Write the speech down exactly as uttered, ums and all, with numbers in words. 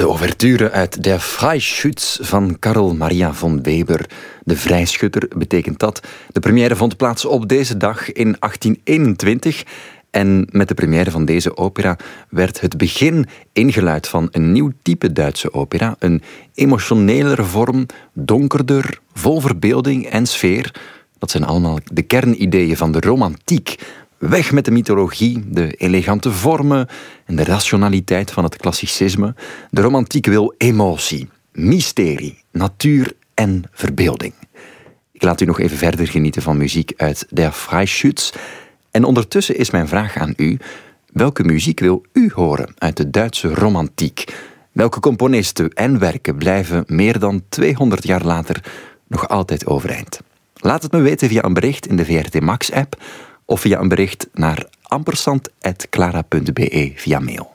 De ouverture uit Der Freischütz van Karl Maria von Weber. De vrijschutter betekent dat. De première vond plaats op deze dag in achttien eenentwintig. En met de première van deze opera werd het begin ingeluid van een nieuw type Duitse opera. Een emotionelere vorm, donkerder, vol verbeelding en sfeer. Dat zijn allemaal de kernideeën van de romantiek. Weg met de mythologie, de elegante vormen en de rationaliteit van het klassicisme. De romantiek wil emotie, mysterie, natuur en verbeelding. Ik laat u nog even verder genieten van muziek uit Der Freischütz. En ondertussen is mijn vraag aan u: welke muziek wil u horen uit de Duitse romantiek? Welke componisten en werken blijven meer dan tweehonderd jaar later nog altijd overeind? Laat het me weten via een bericht in de V R T Max app of via een bericht naar ampersand apenstaartje clara punt be via mail.